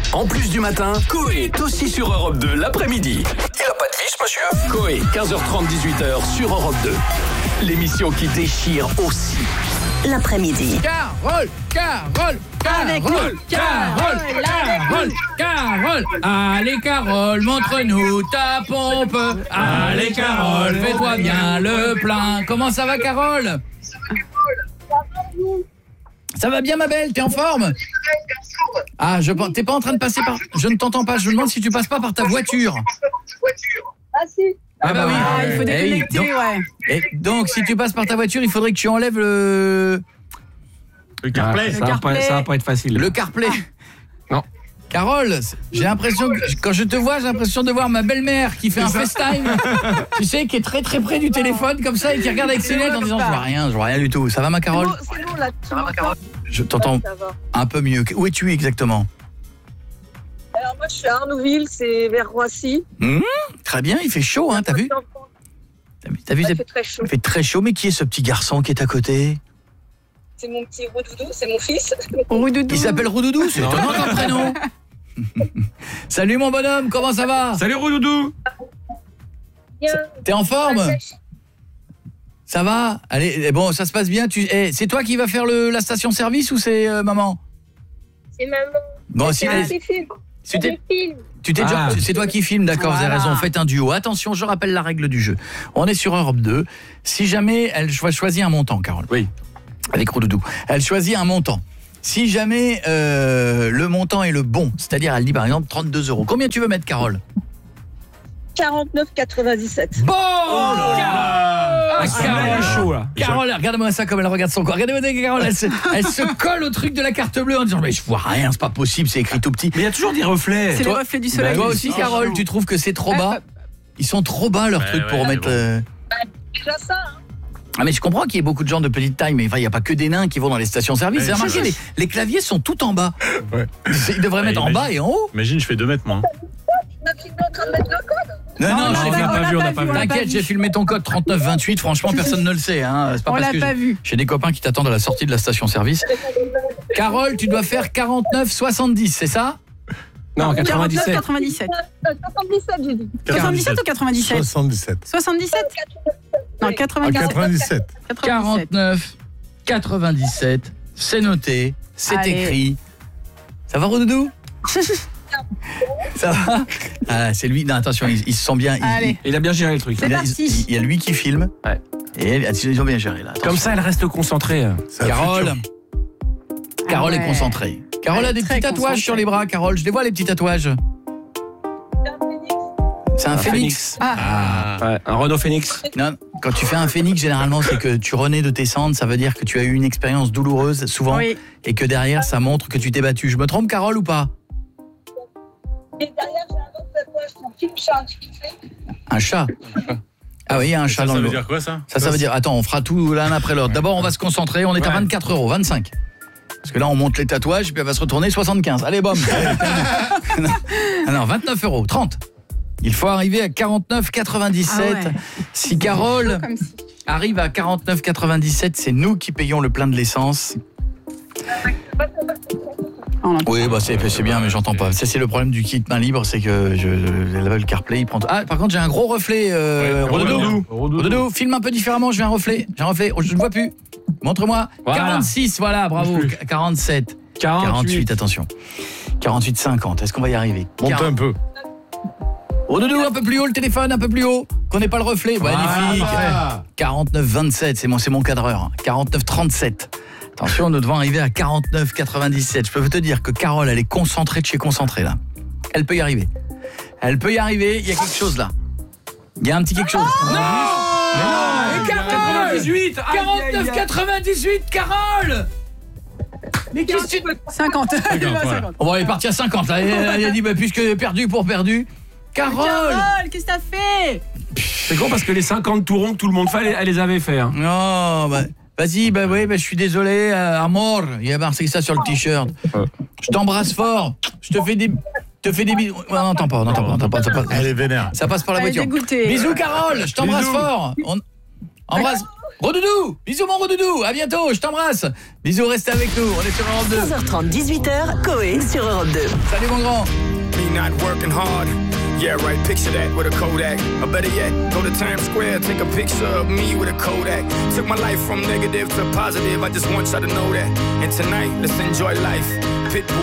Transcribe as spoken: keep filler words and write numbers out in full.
En plus du matin, Coé est aussi sur Europe deux l'après-midi. Il a pas de vis, monsieur. Coé, quinze heures trente, dix-huit heures sur Europe deux. L'émission qui déchire aussi l'après-midi. Carole, Carole, Carole, Carole, Carole, Carole. Allez Carole, montre-nous ta pompe. Allez Carole, fais-toi bien le plein. Comment ça va Carole ? Ça va bien ma belle, t'es en forme ? Ah, je t'es pas en train de passer par... Je ne t'entends pas, je me demande si tu passes pas par ta voiture. Ah si. Ah bah oui, ah, il faut déconnecter, donc, ouais. Et donc si tu passes par ta voiture, il faudrait que tu enlèves le... Le CarPlay, Ah, ça, le va pas, ça va pas être facile. Le CarPlay. Non. Carole, j'ai l'impression que quand je te vois, j'ai l'impression de voir ma belle-mère qui fait un FaceTime. Tu sais, qui est très très près du téléphone comme ça et qui regarde avec ses lunettes en disant je vois rien, je vois rien du tout. Ça va ma Carole ? C'est bon, là. Ça va ma Carole ? Je t'entends un peu mieux. Où es-tu exactement ? Alors moi je suis à Arnouville, c'est vers Roissy. Mmh, très bien, il fait chaud, hein, t'as vu ? T'as vu, t'as vu, Il c'est- fait très chaud. il fait très chaud, mais qui est ce petit garçon qui est à côté ? C'est mon petit Roudoudou, c'est mon fils. Roudoudou. Il s'appelle Roudoudou, c'est étonnant comme prénom. Salut mon bonhomme, comment ça va ? Salut Roudoudou. Bien. T'es en forme ? Ça va ? Allez, eh bon, ça se passe bien. Tu, eh, c'est toi qui vas faire le, la station-service ou c'est euh, maman ? C'est maman. Bon, si, C'est allez, un petit film. si t'es- Des films. tu t'es déjà, Ah. c'est toi qui filme, d'accord, vous avez Voilà. raison, faites un duo. Attention, je rappelle la règle du jeu. On est sur Europe deux. Si jamais elle cho- choisit un montant, Carole. Oui. Avec Roudoudou. Elle choisit un montant. Si jamais euh, le montant est le bon, c'est-à-dire elle dit par exemple trente-deux euros. Combien tu veux mettre, Carole ? quarante-neuf quatre-vingt-dix-sept. Bon Ah, Ah, c'est Carole. chaud là. Carole, regarde-moi ça comme elle regarde son corps. Regardez-moi Carole, elle se, elle se colle au truc de la carte bleue en disant mais je vois rien, c'est pas possible, c'est écrit tout petit. Mais il y a toujours des reflets. C'est les Toi- reflets du soleil. Toi aussi, Carole, tu trouves que c'est trop bas ? Ils sont trop bas leurs Ouais, trucs ouais, pour c'est mettre. bon. euh, Déjà ça, hein. Ah mais je comprends qu'il y ait beaucoup de gens de petite taille, mais enfin il y a pas que des nains qui vont dans les stations-service. Ouais, Vous avez c'est remarqué, vrai. les, les claviers sont tout en bas. Ouais. Ils devraient Ouais, mettre en imagine. bas et en haut. Imagine, je fais deux mètres moins. Notre film est en train de mettre le code. Non, Non, non, on j'ai l'a fait- pas- pas on vu, on l'a l'a pas pas vu, vu. on l'a pas T'inquiète, vu. j'ai filmé ton code trente-neuf vingt-huit, franchement personne ne le sait. Hein. C'est pas On parce l'a que pas j'ai- vu. j'ai des copains qui t'attendent à la sortie de la station-service. Carole, tu dois faire quarante-neuf soixante-dix, c'est ça ? Non, quarante-neuf quatre-vingt-dix-sept. quatre-vingt-dix-sept. Euh, soixante-dix-sept, j'ai dit. soixante-dix-sept ou quatre-vingt-dix-sept soixante-dix-sept. soixante-dix-sept Non, À quatre-vingt-dix-sept. quatre-vingt-dix-sept. quarante-neuf quatre-vingt-dix-sept, c'est noté, c'est Allez. écrit. Ça va, Roudoudou ? Ça va ? Ah, c'est lui. Non, attention, il, il se sent bien. Il, Allez. Il a bien géré le truc. C'est il, a- parti. il- il y a lui qui filme. Ouais. Et elle, ils ont bien géré là. Comme ça, elle reste concentrée. C'est un Carole, futur. Carole Ah est ouais. concentrée. Carole a des Très petits tatouages concentrée. sur les bras, Carole. Je les vois, les petits tatouages. C'est un, Un phénix. Ah, Ouais, un Renault Phoenix. Non, quand tu fais un phénix, généralement, c'est que tu renais de tes cendres. Ça veut dire que tu as eu une expérience douloureuse, souvent, oui. et que derrière, ça montre que tu t'es battu. Je me trompe, Carole, ou pas ? Et derrière, j'ai un autre tatouage, c'est un film chat. Un chat. Ah oui, il y a un chat Ça, dans ça le veut lot. dire quoi ça Ça, ça veut dire, attends, on fera tout l'un après l'autre. D'abord, on va se concentrer, on est à Ouais. vingt-quatre euros, vingt-cinq. Parce que là, on monte les tatouages, puis elle va se retourner soixante-quinze. Allez, bom. non, non, vingt-neuf euros, trente. Il faut arriver à quarante-neuf quatre-vingt-dix-sept. Ah ouais. Si Carole Comme si. arrive à quarante-neuf quatre-vingt-dix-sept, c'est nous qui payons le plein de l'essence. Oh, on l'entend. Oui, bah c'est c'est bien, mais j'entends pas. Ça, c'est le problème du kit main libre, c'est que je, le CarPlay, il prend... Ah, par contre, j'ai un gros reflet. Euh, Ouais, Roudoudou. Roudoudou. Roudoudou, filme un peu différemment, j'ai un reflet. J'ai un reflet, je ne vois plus. Montre-moi. Voilà. quarante-six, voilà, bravo. Plus. quarante-sept. quarante-huit, attention. quarante-huit cinquante, est-ce qu'on va y arriver? Monte un peu. Roudoudou, un peu plus haut le téléphone, un peu plus haut. Qu'on n'ait pas le reflet. Magnifique. Ah, quarante-neuf vingt-sept, c'est mon, c'est mon cadreur. quarante-neuf trente-sept. Attention, nous devons arriver à quarante-neuf quatre-vingt-dix-sept. Je peux te dire que Carole, elle est concentrée de chez concentrée, là. Elle peut y arriver. Elle peut y arriver, il y a quelque chose, là. Il y a un petit quelque chose. non non, Et quatre-vingt-dix-huit. quarante-neuf quatre-vingt-dix-huit, Carole. Mais qu'est-ce que tu... cinquante. voilà. On va aller partir à cinquante, là. Elle a dit, bah, puisque perdu pour perdu. Carole. Carole, qu'est-ce que t'as fait? C'est con parce que les cinquante tourons que tout le monde fait, elle, elle les avait fait. Hein. Non, bah... Vas-y, bah oui, bah, je suis désolé, euh, Amor, il y a marqué ça sur le t-shirt. Je t'embrasse fort, je te fais des, te fais des bisous. Ouais, on n'entend pas, on n'entend pas, on n'entend pas, ça passe, Elle est vénère. ça passe par la Elle est voiture. dégoûtée. Bisous, Carole, je t'embrasse Bisous. fort. On... Embrasse, Redoudou, bisous mon Redoudou, à bientôt, je t'embrasse. Bisous, restez avec nous, on est sur Europe deux. quinze heures trente, dix-huit heures, Coé sur Europe deux. Salut mon grand. Me not working hard. Yeah, right, picture that with a Kodak. Or better yet, go to Times Square, take a picture of me with a Kodak. Took my life from negative to positive, I just want y'all to know that. And tonight, let's enjoy life. Pitbull.